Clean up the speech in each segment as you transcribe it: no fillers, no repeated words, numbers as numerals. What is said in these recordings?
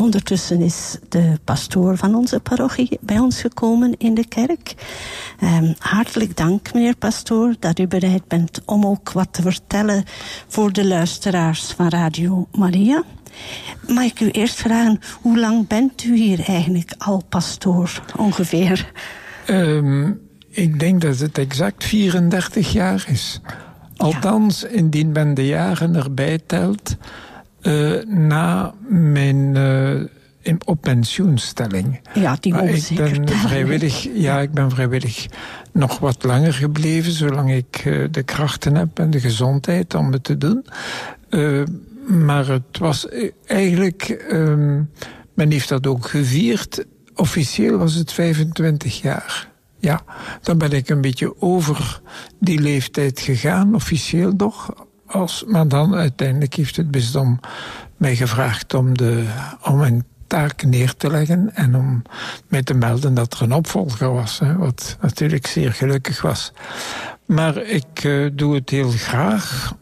ondertussen is de pastoor van onze parochie bij ons gekomen in de kerk. Hartelijk dank, meneer pastoor, dat u bereid bent om ook wat te vertellen voor de luisteraars van Radio Maria. Mag ik u eerst vragen, hoe lang bent u hier eigenlijk al pastoor, ongeveer? Ik denk dat het exact 34 jaar is. Althans, indien men de jaren erbij telt, na mijn op pensioenstelling. Ja, die moet zeker ik ben vrijwillig nog wat langer gebleven, zolang ik de krachten heb en de gezondheid om het te doen. Maar het was eigenlijk, men heeft dat ook gevierd. Officieel was het 25 jaar. Ja, dan ben ik een beetje over die leeftijd gegaan, officieel nog. Maar dan uiteindelijk heeft het bisdom mij gevraagd om een taak neer te leggen en om mij te melden dat er een opvolger was, wat natuurlijk zeer gelukkig was. Maar ik doe het heel graag.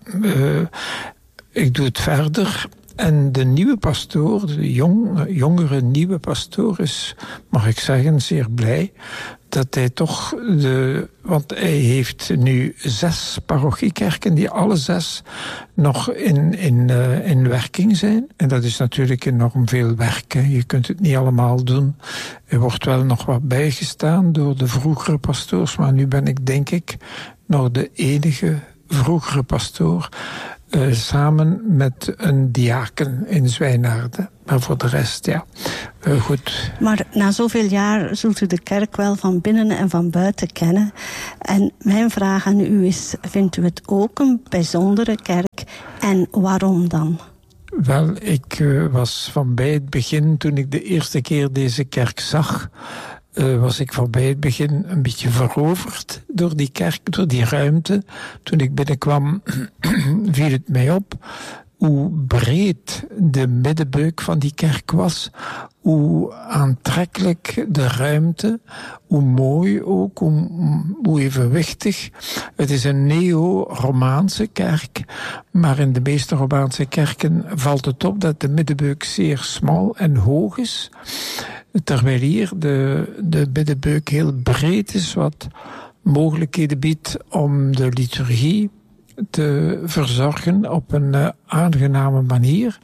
Ik doe het verder. En de nieuwe pastoor, de jongere nieuwe pastoor is, mag ik zeggen, zeer blij dat hij toch want hij heeft nu 6 parochiekerken die alle 6 nog in werking zijn. En dat is natuurlijk enorm veel werk. Hè. Je kunt het niet allemaal doen. Er wordt wel nog wat bijgestaan door de vroegere pastoors, maar nu ben ik, denk ik, nog de enige vroegere pastoor. Samen met een diaken in Zwijnaarden. Maar voor de rest, ja, goed. Maar na zoveel jaar zult u de kerk wel van binnen en van buiten kennen. En mijn vraag aan u is, vindt u het ook een bijzondere kerk? En waarom dan? Wel, ik was van bij het begin, toen ik de eerste keer deze kerk zag, was ik van bij het begin een beetje veroverd door die kerk, door die ruimte. Toen ik binnenkwam, viel het mij op hoe breed de middenbeuk van die kerk was, hoe aantrekkelijk de ruimte, hoe mooi ook, hoe evenwichtig. Het is een neo-Romaanse kerk, maar in de meeste Romaanse kerken valt het op dat de middenbeuk zeer smal en hoog is. Terwijl hier de middenbeuk heel breed is, wat mogelijkheden biedt om de liturgie te verzorgen op een aangename manier.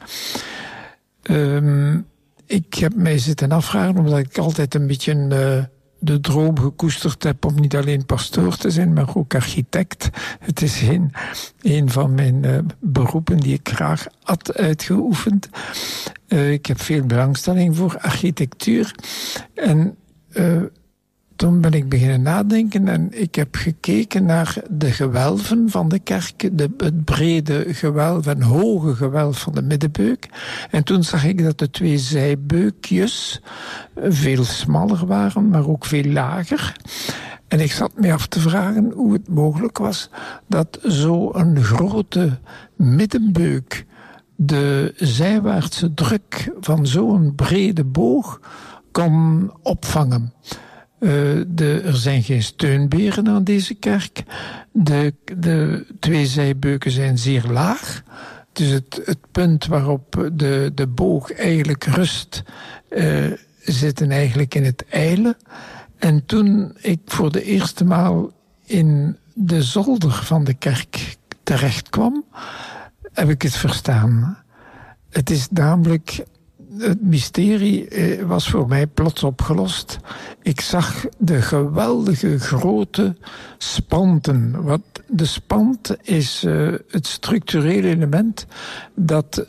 Ik heb mij zitten afvragen, omdat ik altijd een beetje de droom gekoesterd heb om niet alleen pastoor te zijn, maar ook architect. Het is een van mijn beroepen die ik graag had uitgeoefend. Ik heb veel belangstelling voor architectuur. En toen ben ik beginnen nadenken en ik heb gekeken naar de gewelven van de kerk, het brede gewelf en hoge gewelf van de middenbeuk. En toen zag ik dat de 2 zijbeukjes veel smaller waren, maar ook veel lager. En ik zat me af te vragen hoe het mogelijk was dat zo'n grote middenbeuk de zijwaartse druk van zo'n brede boog kon opvangen. Er zijn geen steunberen aan deze kerk. De 2 zijbeuken zijn zeer laag. Dus het punt waarop de boog eigenlijk rust, zitten eigenlijk in het ijle. En toen ik voor de eerste maal in de zolder van de kerk terecht kwam, heb ik het verstaan. Het is namelijk, het mysterie was voor mij plots opgelost. Ik zag de geweldige grote spanten. De spant is het structurele element dat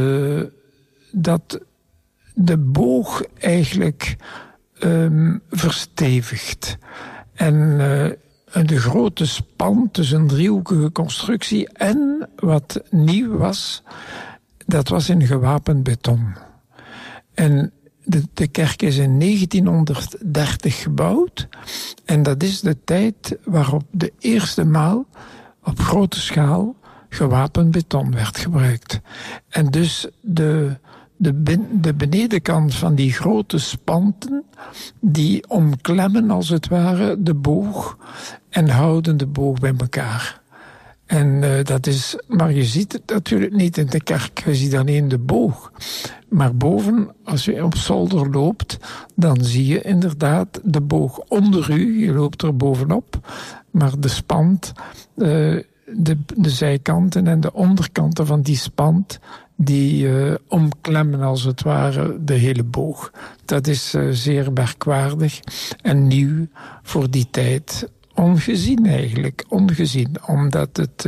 de boog eigenlijk verstevigt. En de grote spant, dus een driehoekige constructie. En wat nieuw was, dat was in gewapend beton. En de kerk is in 1930 gebouwd. En dat is de tijd waarop de eerste maal op grote schaal gewapend beton werd gebruikt. En dus de benedenkant van die grote spanten, die omklemmen als het ware de boog en houden de boog bij elkaar. En dat is, maar je ziet het natuurlijk niet in de kerk, je ziet alleen de boog. Maar boven, als je op zolder loopt, dan zie je inderdaad de boog onder u. Je loopt er bovenop, maar de spand, de zijkanten en de onderkanten van die spand, die omklemmen als het ware de hele boog. Dat is zeer merkwaardig en nieuw voor die tijd. Ongezien eigenlijk, omdat het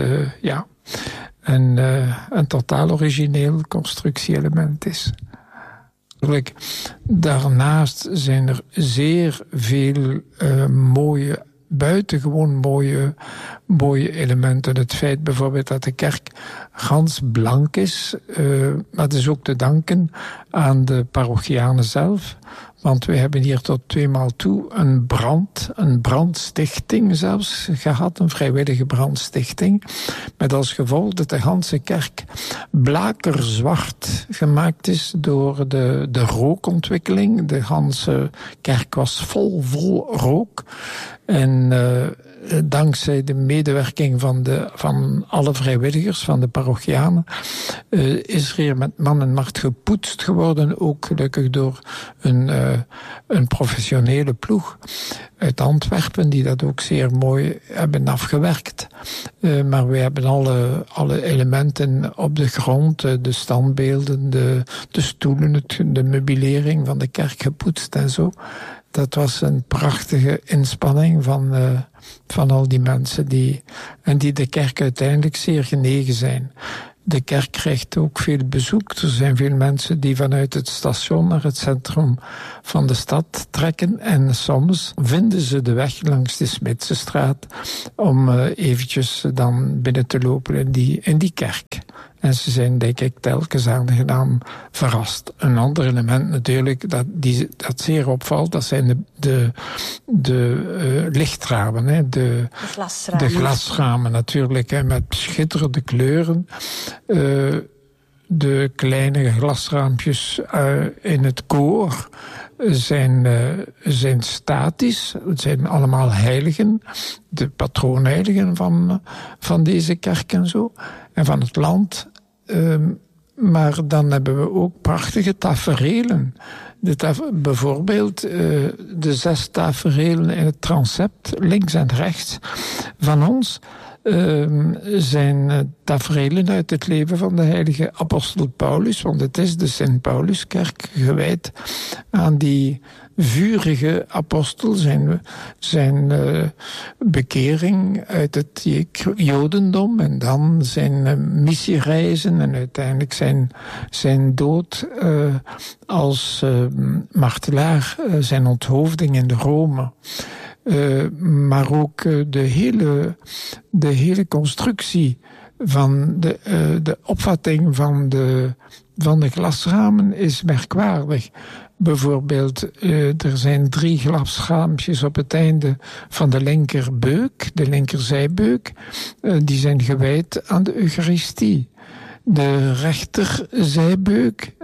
een totaal origineel constructieelement is. Daarnaast zijn er zeer veel buitengewoon mooie elementen. Het feit bijvoorbeeld dat de kerk gans blank is, maar dat is ook te danken aan de parochianen zelf. Want we hebben hier tot 2 maal toe een brandstichting zelfs gehad, een vrijwillige brandstichting. Met als gevolg dat de ganse kerk blakerzwart gemaakt is door de rookontwikkeling. De ganse kerk was vol rook. En dankzij de medewerking van alle vrijwilligers, van de parochianen, is er hier met man en macht gepoetst geworden. Ook gelukkig door een professionele ploeg uit Antwerpen, die dat ook zeer mooi hebben afgewerkt. Maar we hebben alle elementen op de grond, de standbeelden, de stoelen, de meubilering van de kerk gepoetst en zo. Dat was een prachtige inspanning van al die mensen die de kerk uiteindelijk zeer genegen zijn. De kerk krijgt ook veel bezoek. Er zijn veel mensen die vanuit het station naar het centrum van de stad trekken. En soms vinden ze de weg langs de Smitsenstraat om eventjes dan binnen te lopen in die kerk. En ze zijn, denk ik, telkens aangenaam verrast. Een ander element natuurlijk dat zeer opvalt, dat zijn de lichtramen. Hè, de glasramen natuurlijk, hè, met schitterende kleuren. De kleine glasraampjes in het koor zijn statisch. Het zijn allemaal heiligen, de patroonheiligen van deze kerk en zo. En van het land. Maar dan hebben we ook prachtige taferelen. Bijvoorbeeld de 6 taferelen in het transept, links en rechts van ons, zijn taferelen uit het leven van de heilige apostel Paulus. Want het is de Sint-Pauluskerk gewijd aan die vurige apostel, zijn bekering uit het Jodendom en dan zijn missiereizen en uiteindelijk zijn dood als martelaar, zijn onthoofding in Rome. Maar ook de hele constructie van de opvatting van de glasramen is merkwaardig. Bijvoorbeeld, er zijn 3 glasraampjes op het einde van de linkerbeuk, de linkerzijbeuk. Die zijn gewijd aan de Eucharistie. De rechterzijbeuk,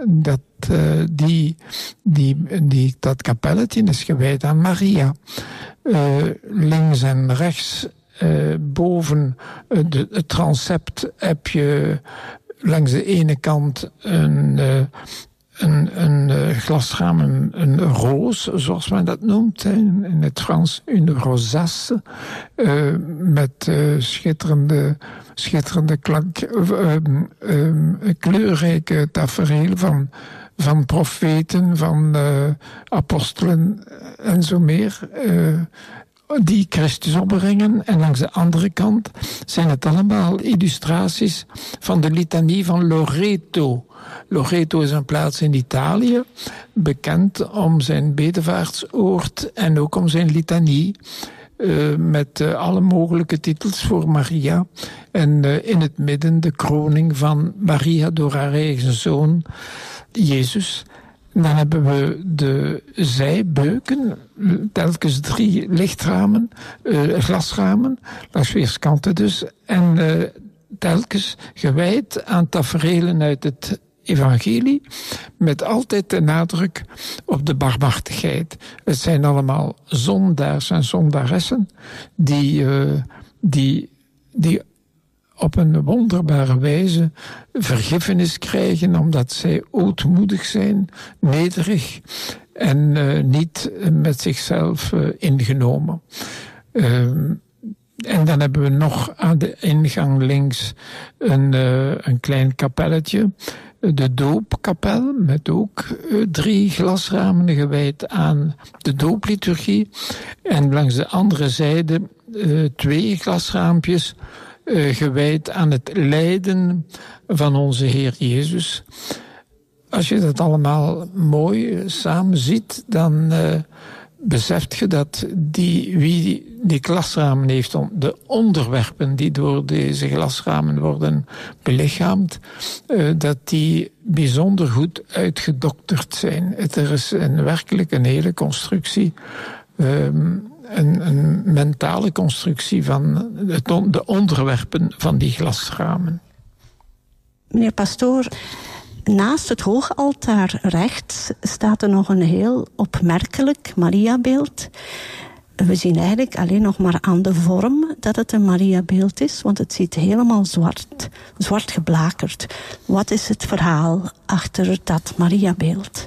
dat kapelletje is gewijd aan Maria. Links en rechts, boven het transept heb je langs de ene kant een glasraam, een roos, zoals men dat noemt, in het Frans, une rosace, met schitterende kleurrijke tafereel van profeten, van apostelen en zo meer, die Christus opbrengen. En langs de andere kant zijn het allemaal illustraties van de litanie van Loreto. Loreto is een plaats in Italië, bekend om zijn bedevaartsoord en ook om zijn litanie, met alle mogelijke titels voor Maria. En in het midden de kroning van Maria door haar eigen zoon, Jezus. Dan hebben we de zijbeuken, telkens 3 lichtramen, glasramen, langs weerskanten dus, en telkens gewijd aan taferelen uit het evangelie, met altijd de nadruk op de barmhartigheid. Het zijn allemaal zondaars en zondaressen die op een wonderbare wijze vergiffenis krijgen, omdat zij ootmoedig zijn, nederig en niet met zichzelf ingenomen. En dan hebben we nog aan de ingang links een klein kapelletje. De doopkapel, met ook 3 glasramen gewijd aan de doopliturgie. En langs de andere zijde 2 glasraampjes gewijd aan het lijden van onze Heer Jezus. Als je dat allemaal mooi samen ziet, dan beseft je dat wie die glasramen heeft, de onderwerpen die door deze glasramen worden belichaamd, dat die bijzonder goed uitgedokterd zijn. Er is werkelijk een hele constructie, een mentale constructie van de onderwerpen van die glasramen. Meneer pastoor, naast het hoogaltaar rechts staat er nog een heel opmerkelijk Mariabeeld. We zien eigenlijk alleen nog maar aan de vorm dat het een Mariabeeld is, want het ziet helemaal zwart geblakerd. Wat is het verhaal achter dat Mariabeeld?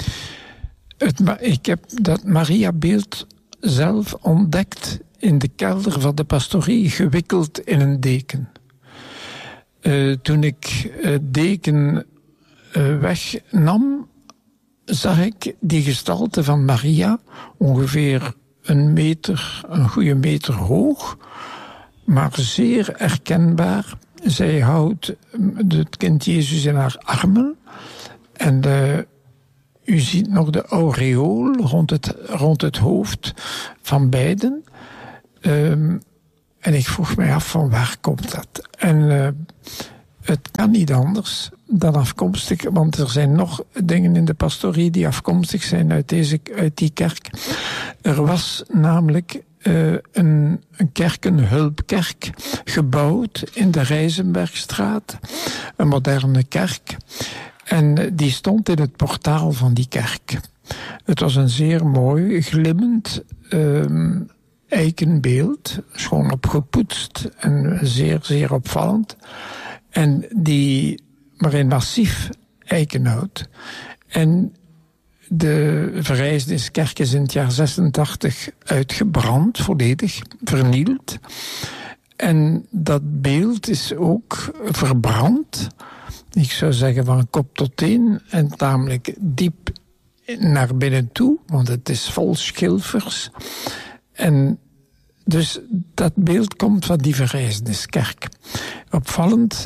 Ik heb dat Mariabeeld zelf ontdekt in de kelder van de pastorie, gewikkeld in een deken. Toen ik het deken wegnam, zag ik die gestalte van Maria, ongeveer een goede meter hoog, maar zeer herkenbaar. Zij houdt het kind Jezus in haar armen en u ziet nog de aureool rond het hoofd van beiden. En ik vroeg mij af van waar komt dat? En het kan niet anders dan afkomstig, want er zijn nog dingen in de pastorie die afkomstig zijn uit die kerk. Er was namelijk een hulpkerk, gebouwd in de Rijzenbergstraat, een moderne kerk. En die stond in het portaal van die kerk. Het was een zeer mooi, glimmend eikenbeeld, schoon opgepoetst en zeer, zeer opvallend. En maar in massief eikenhout. En de Verrijzeniskerk is in het jaar 86 uitgebrand, volledig vernield. En dat beeld is ook verbrand. Ik zou zeggen van kop tot teen en tamelijk diep naar binnen toe, want het is vol schilfers. En dus dat beeld komt van die Verrijzeniskerk. Opvallend,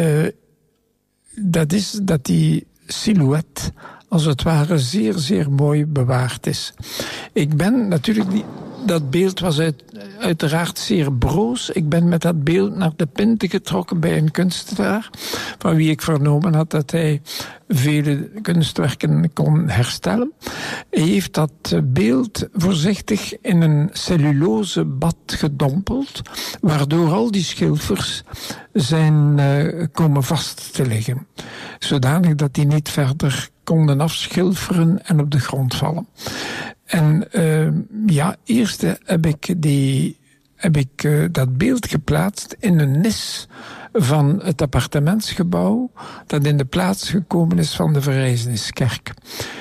dat is dat die silhouet als het ware zeer, zeer mooi bewaard is. Ik ben natuurlijk niet... Dat beeld was uiteraard zeer broos. Ik ben met dat beeld naar de Pinte getrokken bij een kunstenaar, van wie ik vernomen had dat hij vele kunstwerken kon herstellen. Hij heeft dat beeld voorzichtig in een cellulosebad gedompeld, waardoor al die schilfers zijn komen vast te liggen. Zodanig dat die niet verder konden afschilferen en op de grond vallen. En eerst heb ik dat beeld geplaatst in een nis van het appartementsgebouw dat in de plaats gekomen is van de Verrijzeniskerk.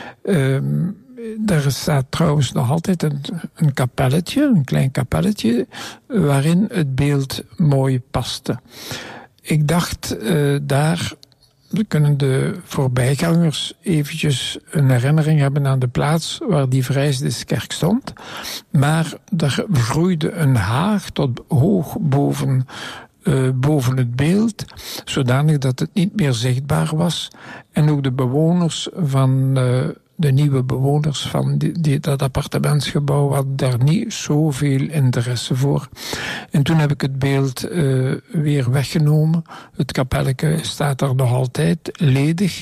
Daar staat trouwens nog altijd een kapelletje, een klein kapelletje, waarin het beeld mooi paste. Ik dacht we kunnen de voorbijgangers eventjes een herinnering hebben aan de plaats waar die Verrijzeniskerk stond. Maar er groeide een haag tot hoog boven het beeld, zodanig dat het niet meer zichtbaar was. En ook de bewoners van de nieuwe bewoners van dat appartementsgebouw hadden daar niet zoveel interesse voor. En toen heb ik het beeld weer weggenomen. Het kapelletje staat er nog altijd ledig.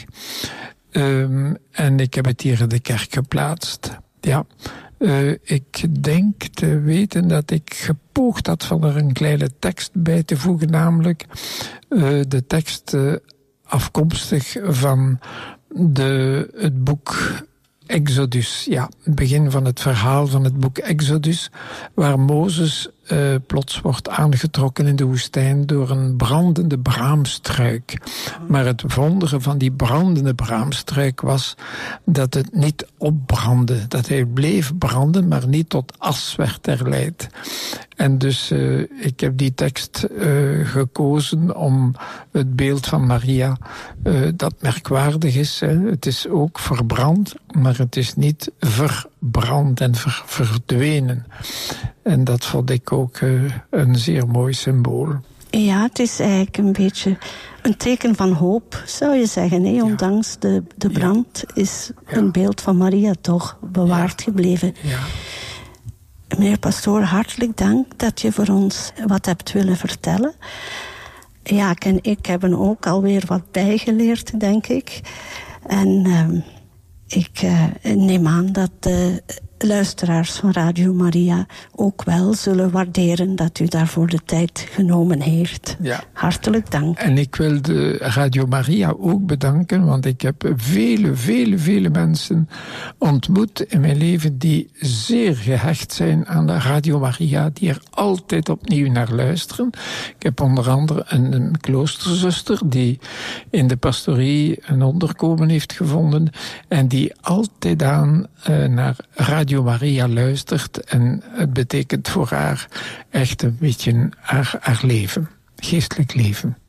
En ik heb het hier in de kerk geplaatst. Ja. Ik denk te weten dat ik gepoogd had van er een kleine tekst bij te voegen, namelijk de tekst afkomstig van het boek Exodus. Ja, het begin van het verhaal van het boek Exodus, waar Mozes plots wordt aangetrokken in de woestijn door een brandende braamstruik. Maar het wondere van die brandende braamstruik was dat het niet opbrandde. Dat hij bleef branden, maar niet tot as werd erleid. En dus ik heb die tekst gekozen om het beeld van Maria, dat merkwaardig is. Het is ook verbrand, maar het is niet verbrand en verdwenen. En dat vond ik ook een zeer mooi symbool. Ja, het is eigenlijk een beetje een teken van hoop, zou je zeggen. Hè? Ondanks de brand is een beeld van Maria toch bewaard gebleven. Ja. Meneer Pastoor, hartelijk dank dat je voor ons wat hebt willen vertellen. Ja, en ik heb er ook alweer wat bijgeleerd, denk ik. En ik neem aan dat de luisteraars van Radio Maria ook wel zullen waarderen dat u daarvoor de tijd genomen heeft. Ja. Hartelijk dank. En ik wil de Radio Maria ook bedanken, want ik heb vele mensen ontmoet in mijn leven die zeer gehecht zijn aan de Radio Maria, die er altijd opnieuw naar luisteren. Ik heb onder andere een kloosterzuster die in de pastorie een onderkomen heeft gevonden en die altijd aan naar Radio Maria luistert. En het betekent voor haar echt een beetje haar leven, geestelijk leven.